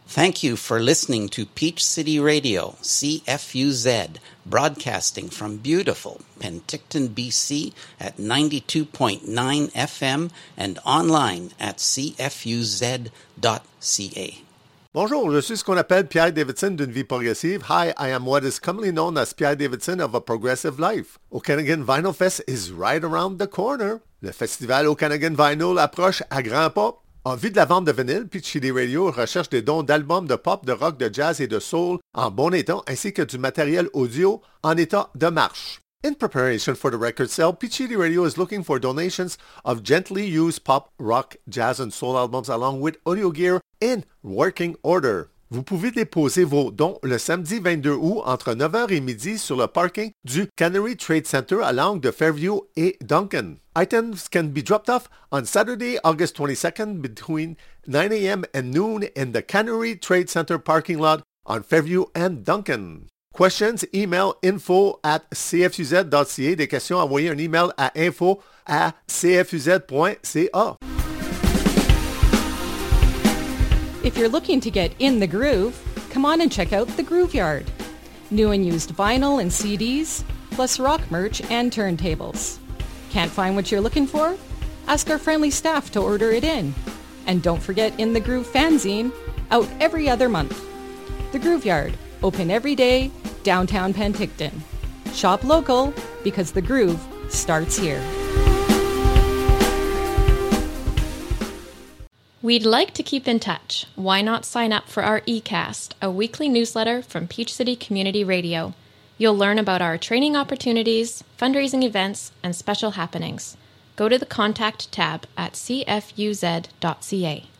Thank you for listening to Peach City Radio, CFUZ, broadcasting from beautiful Penticton, BC at 92.9 FM and online at cfuz.ca. Bonjour, je suis ce qu'on appelle Pierre Davidson d'une vie progressive. Hi, I am what is commonly known as Pierre Davidson of a progressive life. Okanagan Vinyl Fest is right around the corner. Le festival Okanagan Vinyl approche à grands pas. En vue de la vente de vinyle, Peach City Radio recherche des dons d'albums de pop, de rock, de jazz et de soul en bon état, ainsi que du matériel audio en état de marche. In preparation for the record sale, Peach City Radio is looking for donations of gently used pop, rock, jazz and soul albums along with audio gear in working order. Vous pouvez déposer vos dons le samedi 22 août entre 9h et midi sur le parking du Cannery Trade Center à l'angle de Fairview et Duncan. Items can be dropped off on Saturday, August 22nd between 9 a.m. and noon in the Cannery Trade Center parking lot on Fairview and Duncan. Questions, email info@cfuz.ca. Des questions, envoyez un email à info@cfuz.ca. If you're looking to get in the groove, come on and check out The Groove Yard. New and used vinyl and CDs, plus rock merch and turntables. Can't find what you're looking for? Ask our friendly staff to order it in. And don't forget In the Groove fanzine, out every other month. The Groove Yard, open every day, downtown Penticton. Shop local, because the groove starts here. We'd like to keep in touch. Why not sign up for our eCast, a weekly newsletter from Peach City Community Radio? You'll learn about our training opportunities, fundraising events, and special happenings. Go to the Contact tab at cfuz.ca.